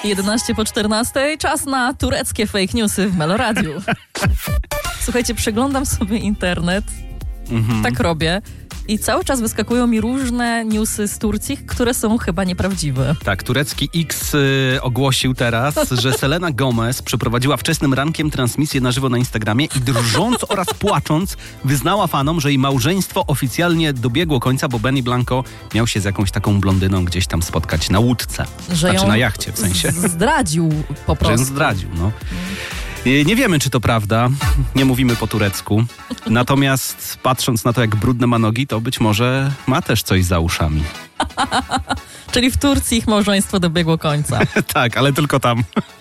11 po 14, czas na tureckie fake newsy w Meloradiu. Słuchajcie, przeglądam sobie internet, tak robię, i cały czas wyskakują mi różne newsy z Turcji, które są chyba nieprawdziwe. Tak, turecki X ogłosił teraz, że Selena Gomez przeprowadziła wczesnym rankiem transmisję na żywo na Instagramie i drżąc oraz płacząc wyznała fanom, że jej małżeństwo oficjalnie dobiegło końca, bo Benny Blanco miał się z jakąś taką blondyną gdzieś tam spotkać na łódce. Że ją na jachcie w sensie. Zdradził po prostu. Że ją zdradził, no. Nie wiemy, czy to prawda. Nie mówimy po turecku. Natomiast patrząc na to, jak brudne ma nogi, to być może ma też coś za uszami. Czyli w Turcji ich małżeństwo dobiegło końca. Tak, ale tylko tam.